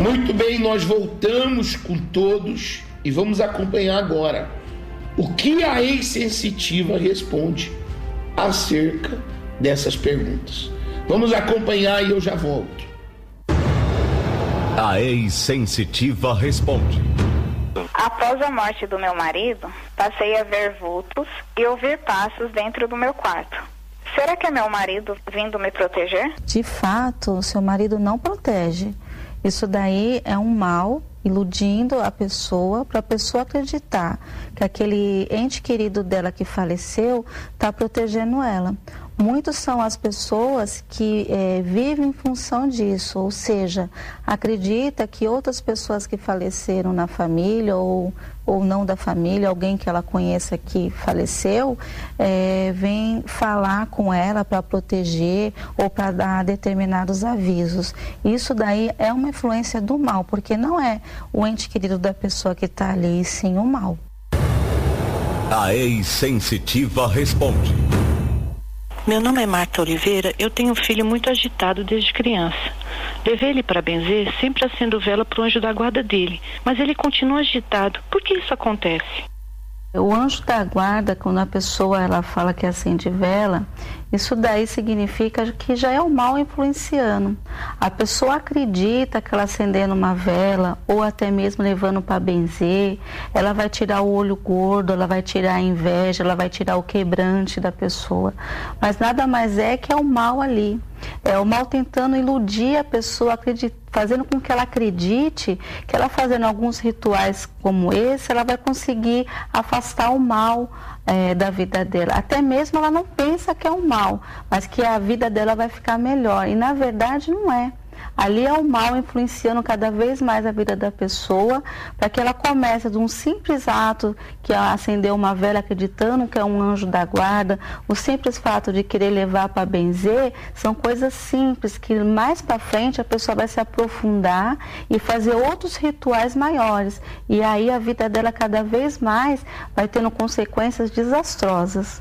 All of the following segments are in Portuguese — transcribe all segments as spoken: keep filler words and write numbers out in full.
Muito bem, nós voltamos com todos e vamos acompanhar agora o que a ex-sensitiva responde acerca dessas perguntas. Vamos acompanhar e eu já volto. A ex-sensitiva responde. Após a morte do meu marido, passei a ver vultos e ouvir passos dentro do meu quarto. Será que é meu marido vindo me proteger? De fato, seu marido não protege. Isso daí é um mal iludindo a pessoa, para a pessoa acreditar que aquele ente querido dela que faleceu está protegendo ela. Muitos são as pessoas que é, vivem em função disso, ou seja, acredita que outras pessoas que faleceram na família ou, ou não da família, alguém que ela conheça que faleceu, é, vem falar com ela para proteger ou para dar determinados avisos. Isso daí é uma influência do mal, porque não é o ente querido da pessoa que está ali, sim o mal. A ex-sensitiva responde. Meu nome é Marta Oliveira, eu tenho um filho muito agitado desde criança. Levei ele para benzer, sempre acendo vela para o anjo da guarda dele, mas ele continua agitado. Por que isso acontece? O anjo da guarda, quando a pessoa ela fala que acende vela, isso daí significa que já é o mal influenciando. A pessoa acredita que ela acendendo uma vela, ou até mesmo levando para benzer, ela vai tirar o olho gordo, ela vai tirar a inveja, ela vai tirar o quebrante da pessoa. Mas nada mais é que é o mal ali. É o mal tentando iludir a pessoa, acredita, fazendo com que ela acredite que ela fazendo alguns rituais como esse, ela vai conseguir afastar o mal é, da vida dela. Até mesmo ela não pensa que é um mal, mas que a vida dela vai ficar melhor. E na verdade não é. Ali é o mal influenciando cada vez mais a vida da pessoa, para que ela comece de um simples ato, que é acender uma vela acreditando que é um anjo da guarda, o simples fato de querer levar para benzer, são coisas simples, que mais para frente a pessoa vai se aprofundar e fazer outros rituais maiores. E aí a vida dela cada vez mais vai tendo consequências desastrosas.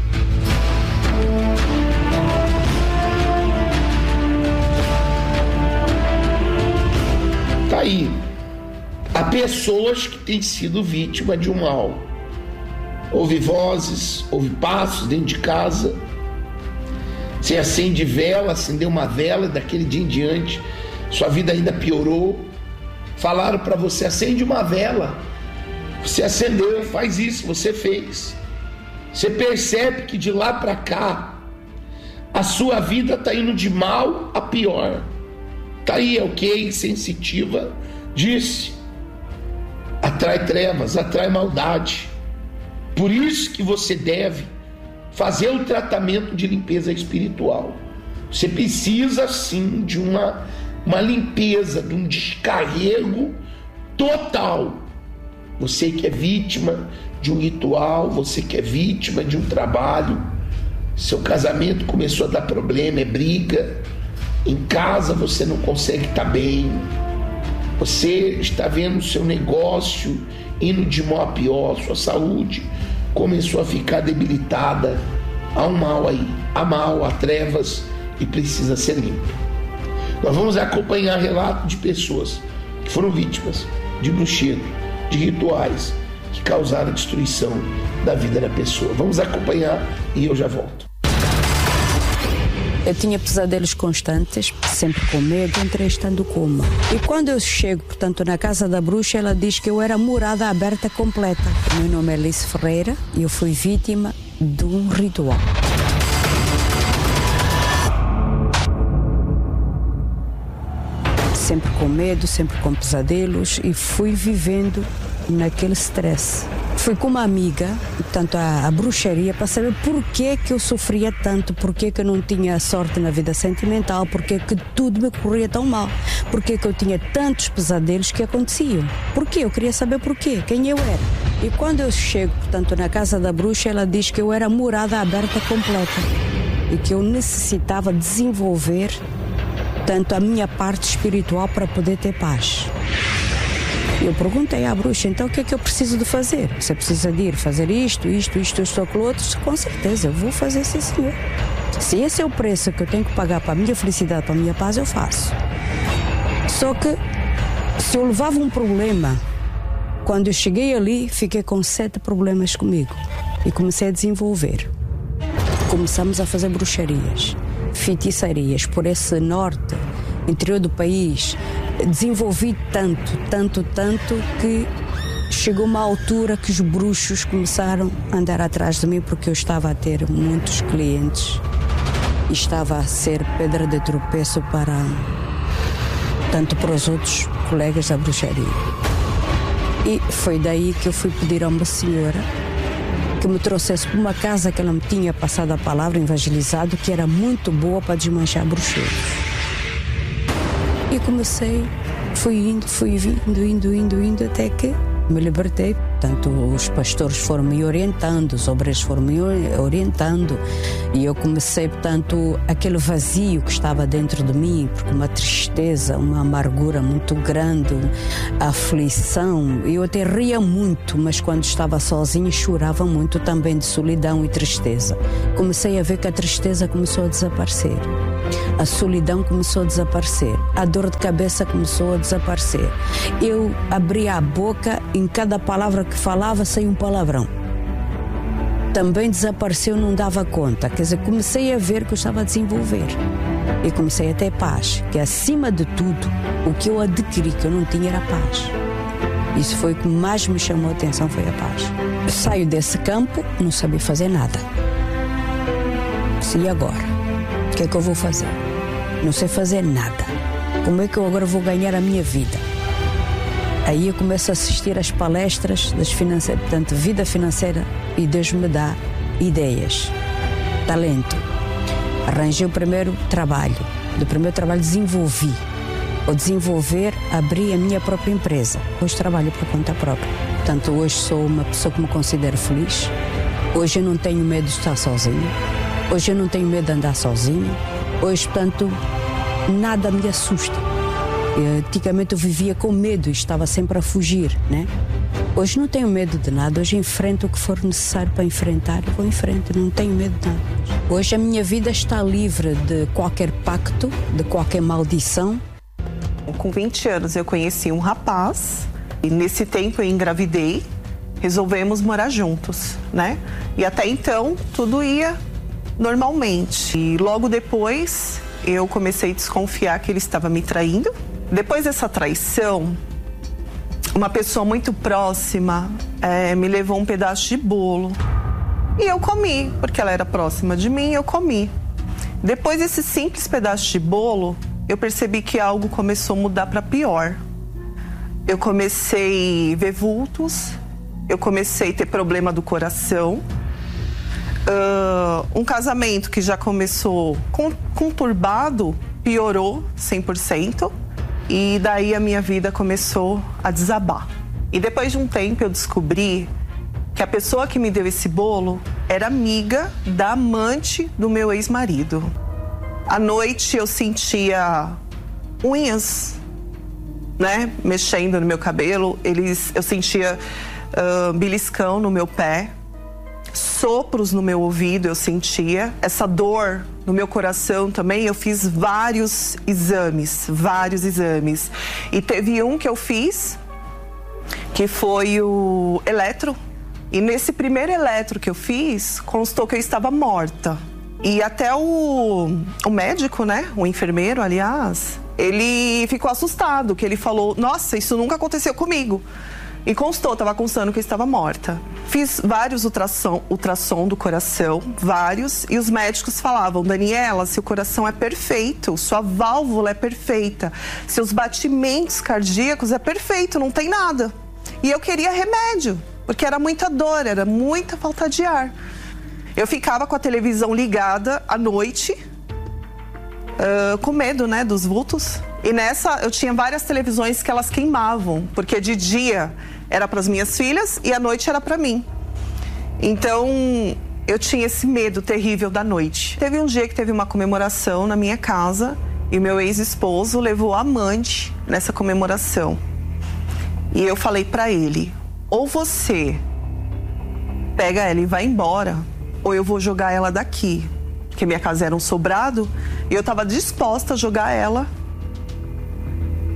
Tá aí. Há pessoas que têm sido vítimas de um mal. Ouve vozes, ouve passos dentro de casa. Você acende vela, acendeu uma vela, daquele dia em diante, sua vida ainda piorou. Falaram para você, acende uma vela. Você acendeu, faz isso, você fez. Você percebe que de lá para cá, a sua vida está indo de mal a pior. Tá aí, é o que a insensitiva disse. Atrai trevas, atrai maldade. Por isso que você deve fazer o tratamento de limpeza espiritual. Você precisa sim de uma, uma limpeza, de um descarrego total. Você que é vítima de um ritual, você que é vítima de um trabalho, seu casamento começou a dar problema, é briga. Em casa você não consegue estar bem, você está vendo o seu negócio indo de mal a pior, sua saúde começou a ficar debilitada. Há um mal aí, há mal, há trevas e precisa ser limpo. Nós vamos acompanhar relatos de pessoas que foram vítimas de bruxeiro, de rituais que causaram a destruição da vida da pessoa. Vamos acompanhar e eu já volto. Eu tinha pesadelos constantes, sempre com medo, entrei estando coma. E quando eu chego, portanto, na casa da bruxa, ela diz que eu era morada aberta completa. Meu nome é Alice Ferreira e eu fui vítima de um ritual. Sempre com medo, sempre com pesadelos e fui vivendo naquele stress. Fui com uma amiga, portanto, a, a bruxaria, para saber porquê que eu sofria tanto, porquê que eu não tinha sorte na vida sentimental, porquê que tudo me corria tão mal, porquê que eu tinha tantos pesadelos que aconteciam. Porquê? Eu queria saber porquê, quem eu era. E quando eu chego, portanto, na casa da bruxa, ela diz que eu era morada aberta completa e que eu necessitava desenvolver, tanto a minha parte espiritual para poder ter paz. Eu perguntei à bruxa, então o que é que eu preciso de fazer? Você precisa de ir fazer isto, isto, isto, isto, aquilo outro? Com certeza, eu vou fazer, sim, senhor. Se esse é o preço que eu tenho que pagar para a minha felicidade, para a minha paz, eu faço. Só que Se eu levava um problema, quando eu cheguei ali, fiquei com sete problemas comigo e comecei a desenvolver. Começamos a fazer bruxarias, feitiçarias por esse norte, interior do país. Desenvolvi tanto, tanto, tanto que chegou uma altura que os bruxos começaram a andar atrás de mim porque eu estava a ter muitos clientes e estava a ser pedra de tropeço para tanto para os outros colegas da bruxaria. E foi daí que eu fui pedir a uma senhora que me trouxesse para uma casa que ela me tinha passado a palavra, evangelizado, que era muito boa para desmanchar bruxeiros. E comecei, fui indo, fui vindo, indo, indo, indo, até que me libertei. Portanto, os pastores foram me orientando, os obreiros foram me orientando e eu comecei, portanto, aquele vazio que estava dentro de mim, porque uma tristeza, uma amargura muito grande, a aflição. Eu até ria muito, mas quando estava sozinha chorava muito também de solidão e tristeza. Comecei a ver que a tristeza começou a desaparecer. A solidão começou a desaparecer, a dor de cabeça começou a desaparecer. Eu abria a boca, em cada palavra que falava saía um palavrão. Também desapareceu, não dava conta. Quer dizer, comecei a ver que eu estava a desenvolver. E comecei a ter paz, que acima de tudo, o que eu adquiri que eu não tinha era paz. Isso foi o que mais me chamou a atenção, foi a paz. Eu saio desse campo, não sabia fazer nada. E agora? O que é que eu vou fazer? Não sei fazer nada. Como é que eu agora vou ganhar a minha vida? Aí eu começo a assistir às palestras das financeiras, portanto, vida financeira, e Deus me dá ideias, talento. Arranjei o primeiro trabalho. Do primeiro trabalho desenvolvi. Ao desenvolver, abri a minha própria empresa. Hoje trabalho por conta própria. Portanto, hoje sou uma pessoa que me considero feliz. Hoje eu não tenho medo de estar sozinha. Hoje eu não tenho medo de andar sozinho. Hoje, portanto, nada me assusta. Eu, antigamente eu vivia com medo e estava sempre a fugir, né? Hoje não tenho medo de nada. Hoje enfrento o que for necessário para enfrentar e vou em frente. Não tenho medo de nada. Hoje a minha vida está livre de qualquer pacto, de qualquer maldição. Com vinte anos eu conheci um rapaz e nesse tempo eu engravidei. Resolvemos morar juntos, né? E até então tudo ia normalmente. E logo depois eu comecei a desconfiar que ele estava me traindo. Depois dessa traição, uma pessoa muito próxima é, me levou um pedaço de bolo e eu comi, porque ela era próxima de mim, eu comi. Depois desse simples pedaço de bolo, eu percebi que algo começou a mudar para pior. Eu comecei a ver vultos, eu comecei a ter problema do coração. Uh, um casamento que já começou conturbado piorou cem por cento e daí a minha vida começou a desabar. E depois de um tempo eu descobri que a pessoa que me deu esse bolo era amiga da amante do meu ex-marido. À noite eu sentia unhas, né, mexendo no meu cabelo, eles, eu sentia uh, beliscão no meu pé. Sopros no meu ouvido eu sentia, essa dor no meu coração também. Eu fiz vários exames, vários exames. E teve um que eu fiz, que foi o eletro. E nesse primeiro eletro que eu fiz, constou que eu estava morta. E até o, o médico, né, o enfermeiro, aliás, ele ficou assustado, que ele falou, nossa, isso nunca aconteceu comigo. E constou, estava constando que eu estava morta. Fiz vários ultrassom, ultrassom do coração, vários, e os médicos falavam, Daniela, seu coração é perfeito, sua válvula é perfeita, seus batimentos cardíacos é perfeito, não tem nada. E eu queria remédio, porque era muita dor, era muita falta de ar. Eu ficava com a televisão ligada à noite, uh, com medo, né, dos vultos. E nessa, eu tinha várias televisões que elas queimavam, porque de dia era para as minhas filhas e à noite era para mim. Então, eu tinha esse medo terrível da noite. Teve um dia que teve uma comemoração na minha casa e meu ex-esposo levou a amante nessa comemoração. E eu falei para ele, ou você pega ela e vai embora, ou eu vou jogar ela daqui. Porque minha casa era um sobrado e eu estava disposta a jogar ela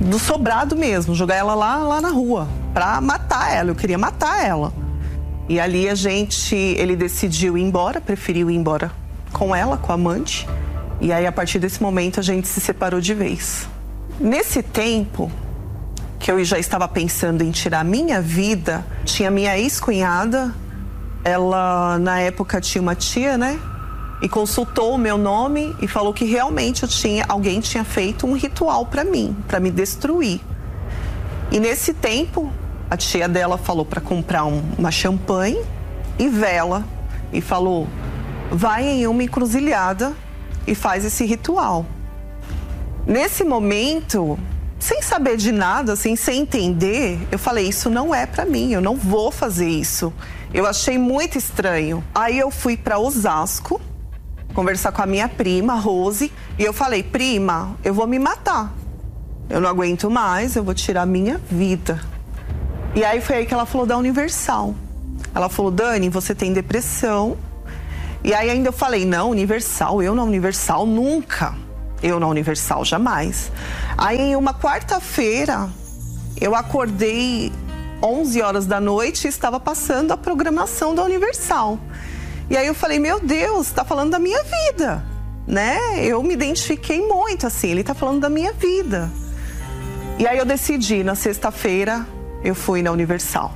do sobrado mesmo, jogar ela lá, lá na rua, pra matar ela. Eu queria matar ela. E ali a gente, ele decidiu ir embora, preferiu ir embora com ela, com a amante. E aí, a partir desse momento, a gente se separou de vez. Nesse tempo, que eu já estava pensando em tirar a minha vida, tinha minha ex-cunhada, ela, na época, tinha uma tia, né? E consultou o meu nome e falou que realmente eu tinha, alguém tinha feito um ritual para mim, para me destruir. E nesse tempo, a tia dela falou para comprar um, uma champanhe e vela. E falou, vai em uma encruzilhada e faz esse ritual. Nesse momento, sem saber de nada, assim, sem entender, eu falei, isso não é pra mim, eu não vou fazer isso. Eu achei muito estranho. Aí eu fui pra Osasco, conversar com a minha prima, Rose, e eu falei, prima, eu vou me matar. Eu não aguento mais, eu vou tirar a minha vida. E aí foi aí que ela falou da Universal. Ela falou, Dani, você tem depressão. E aí ainda eu falei, não, Universal, eu na Universal nunca. Eu na Universal jamais. Aí em uma quarta-feira, eu acordei onze horas da noite e estava passando a programação da Universal. E aí eu falei, meu Deus, tá falando da minha vida, né? Eu me identifiquei muito, assim, ele tá falando da minha vida. E aí eu decidi, na sexta-feira, eu fui na Universal.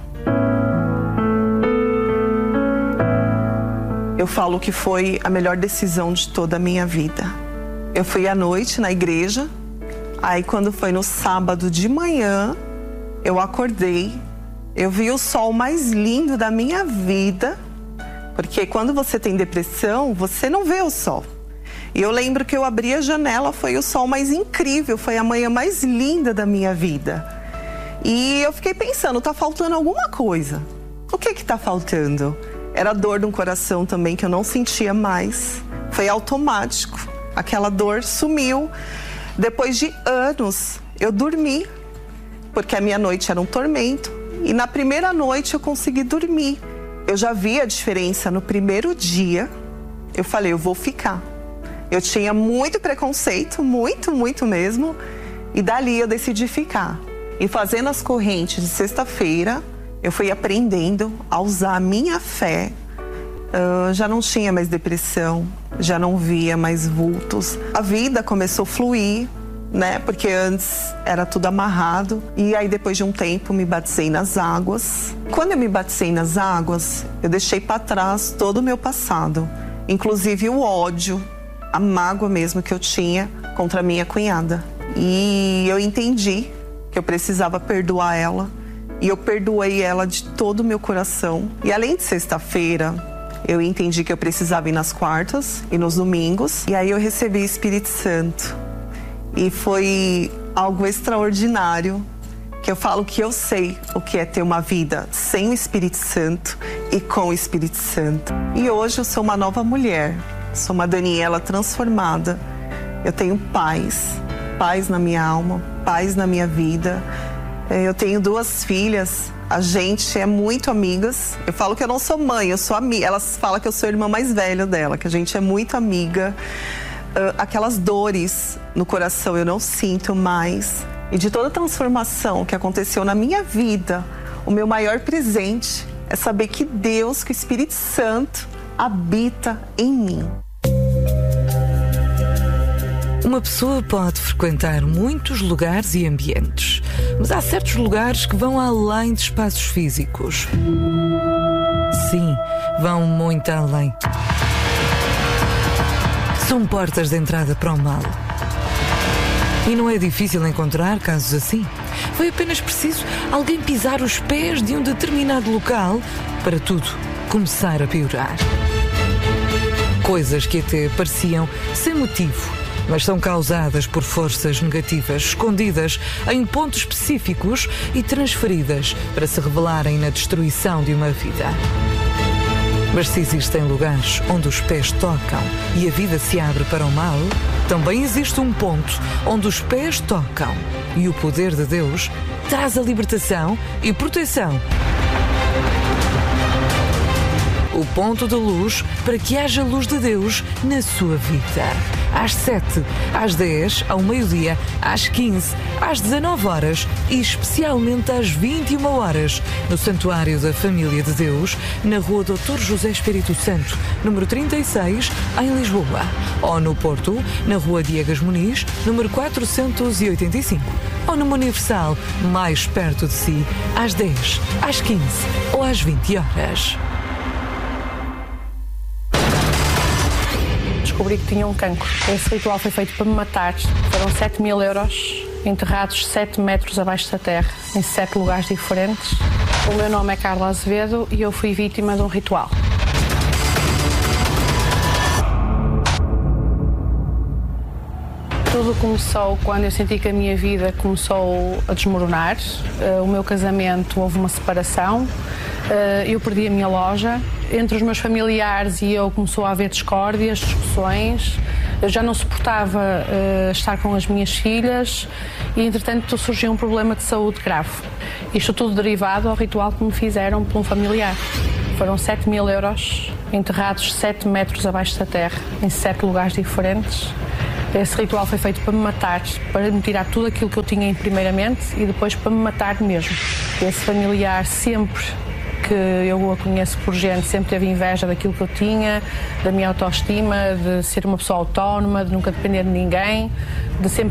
Eu falo que foi a melhor decisão de toda a minha vida. Eu fui à noite na igreja, aí quando foi no sábado de manhã, eu acordei, eu vi o sol mais lindo da minha vida, porque quando você tem depressão, você não vê o sol. E eu lembro que eu abri a janela, foi o sol mais incrível, foi a manhã mais linda da minha vida. E eu fiquei pensando, tá faltando alguma coisa. O que que tá faltando? Era dor no coração também, que eu não sentia mais. Foi automático. Aquela dor sumiu. Depois de anos, eu dormi, porque a minha noite era um tormento. E na primeira noite eu consegui dormir. Eu já vi a diferença no primeiro dia. Eu falei, eu vou ficar. Eu tinha muito preconceito, muito, muito mesmo. E dali eu decidi ficar. E fazendo as correntes de sexta-feira, eu fui aprendendo a usar a minha fé. Uh, já não tinha mais depressão, já não via mais vultos. A vida começou a fluir, né? Porque antes era tudo amarrado. E aí depois de um tempo me batizei nas águas. Quando eu me batizei nas águas, eu deixei para trás todo o meu passado. Inclusive o ódio, a mágoa mesmo que eu tinha contra a minha cunhada. E eu entendi que eu precisava perdoar ela. E eu perdoei ela de todo o meu coração. E além de sexta-feira, eu entendi que eu precisava ir nas quartas e nos domingos. E aí eu recebi o Espírito Santo. E foi algo extraordinário, que eu falo que eu sei o que é ter uma vida sem o Espírito Santo e com o Espírito Santo. E hoje eu sou uma nova mulher. Sou uma Daniela transformada. Eu tenho paz, paz na minha alma, paz na minha vida. Eu tenho duas filhas, a gente é muito amigas. Eu falo que eu não sou mãe, eu sou amiga. Elas falam que eu sou a irmã mais velha dela, que a gente é muito amiga. Uh, aquelas dores no coração eu não sinto mais. E de toda a transformação que aconteceu na minha vida, o meu maior presente é saber que Deus, que o Espírito Santo habita em mim. Uma pessoa pode frequentar muitos lugares e ambientes, mas há certos lugares que vão além de espaços físicos. Sim, vão muito além. São portas de entrada para o mal. E não é difícil encontrar casos assim. Foi apenas preciso alguém pisar os pés de um determinado local para tudo começar a piorar. Coisas que até pareciam sem motivo, mas são causadas por forças negativas escondidas em pontos específicos e transferidas para se revelarem na destruição de uma vida. Mas se existem lugares onde os pés tocam e a vida se abre para o mal, também existe um ponto onde os pés tocam e o poder de Deus traz a libertação e proteção. O ponto de luz para que haja luz de Deus na sua vida. às sete, às dez, ao meio-dia, às quinze, às dezanove horas e especialmente às vinte e uma horas, no Santuário da Família de Deus, na Rua doutor José Espírito Santo, número trinta e seis, em Lisboa. Ou no Porto, na Rua Diegas Muniz, número quatrocentos e oitenta e cinco. Ou numa Universal, mais perto de si, às dez, às quinze ou às vinte horas. Descobri que tinha um cancro. Esse ritual foi feito para me matar. Foram sete mil euros enterrados sete metros abaixo da terra, em sete lugares diferentes. O meu nome é Carla Azevedo e eu fui vítima de um ritual. Tudo começou quando eu senti que a minha vida começou a desmoronar. Uh, o meu casamento, houve uma separação, uh, eu perdi a minha loja. Entre os meus familiares e eu começou a haver discórdias, discussões. Eu já não suportava uh, estar com as minhas filhas e, entretanto, surgiu um problema de saúde grave. Isto tudo derivado ao ritual que me fizeram por um familiar. Foram sete mil euros enterrados sete metros abaixo da terra, em sete lugares diferentes. Esse ritual foi feito para me matar, para me tirar tudo aquilo que eu tinha em primeiramente e depois para me matar mesmo. Esse familiar sempre que eu a conheço por gente, sempre teve inveja daquilo que eu tinha, da minha autoestima, de ser uma pessoa autónoma, de nunca depender de ninguém, de sempre